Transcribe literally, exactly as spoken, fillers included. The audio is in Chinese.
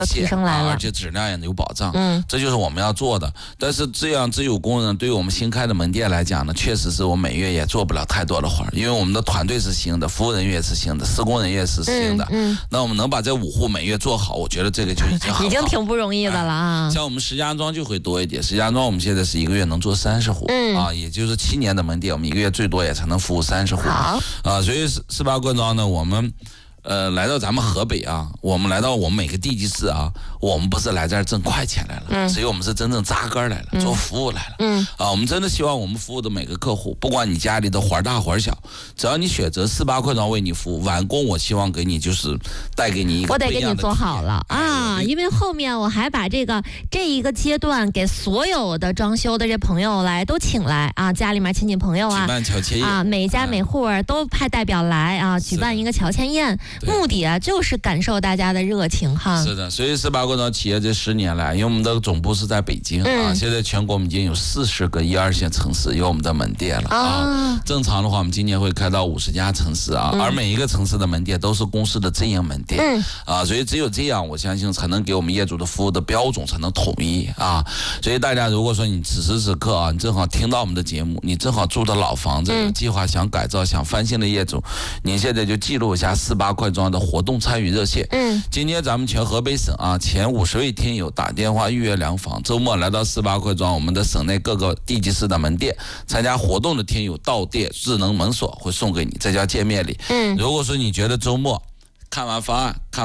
提升来了， 而且质量也有保障。 嗯， 这就是我们要做的。但是这样自有工人对于我们新开的门店来讲呢，确实是我每月也做不了太多的活儿，因为我们的团队是新的，服务人员是新的，施工人员是新的。 嗯，嗯那我们能把这五户每月做好，我觉得这个就已经很好， 已经挺不容易的了啊。 哎、像我们石家庄就会多一点，石家庄我们现在是一个月能做三十户， 嗯啊，也就是七年的门店，我们一个月最多也才能服务三十户。 好啊，所以四八罐装呢，我们。呃，来到咱们河北啊，我们来到我们每个地级市啊，我们不是来这儿挣快钱来了， 嗯， 所以我们是真正扎根来了，嗯、做服务来了， 嗯， 啊，我们真的希望我们服务的每个客户，不管你家里的活儿大活儿小，只要你选择四八罐装为你服务，完工我希望给你就是带给你一个我得给你不一样的做好了哎、 啊，因为后面我还把这个这一个阶段给所有的装修的这朋友来都请来啊，家里面亲戚朋友啊， 举办乔迁宴啊，每家每户都派代表来啊，举办一个乔迁宴，目的啊就。就是感受大家的热情哈。 是的，所以四八罐装企业这十年来，因为我们的总部是在北京、嗯、啊，现在全国我们已经有四十个一二线城市有我们的门店了啊。啊正常的话，我们今年会开到五十家城市啊、嗯，而每一个城市的门店都是公司的直营门店、嗯、啊，所以只有这样，我相信才能给我们业主的服务的标准才能统一啊。所以大家如果说你此时此刻啊，你正好听到我们的节目，你正好住的老房子，有计划想改造、想翻新的业主，你现在就记录一下四八罐装的活动参与热线。嗯，今天咱们全河北省啊，前五十位听友打电话预约量房，周末来到四八罐装我们的省内各个地级市的门店参加活动的听友到店智能门锁会送给你，这叫见面礼。嗯，如果说你觉得周末看完方案看